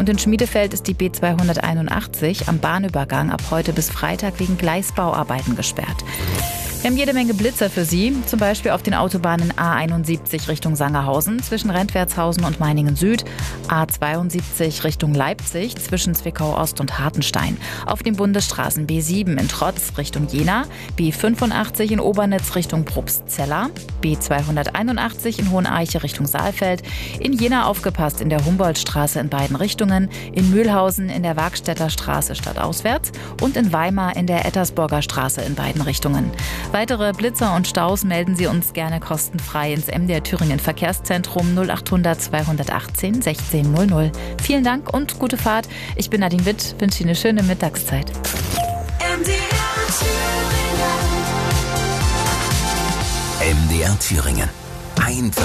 Und in Schmiedefeld ist die B281 am Bahnübergang ab heute bis Freitag wegen Gleisbauarbeiten gesperrt. Wir haben jede Menge Blitzer für Sie, zum Beispiel auf den Autobahnen A71 Richtung Sangerhausen zwischen Rentwertshausen und Meiningen Süd, A72 Richtung Leipzig zwischen Zwickau Ost und Hartenstein, auf den Bundesstraßen B7 in Trotz Richtung Jena, B85 in Obernitz Richtung Probstzella, B281 in Hoheneiche Richtung Saalfeld, in Jena aufgepasst in der Humboldtstraße in beiden Richtungen, in Mühlhausen in der Wagstätter Straße stadtauswärts und in Weimar in der Ettersburger Straße in beiden Richtungen. Weitere Blitzer und Staus melden Sie uns gerne kostenfrei ins MDR Thüringen Verkehrszentrum 0800 218 1600. Vielen Dank und gute Fahrt. Ich bin Nadine Witt, wünsche Ihnen eine schöne Mittagszeit. MDR Thüringen. Einfach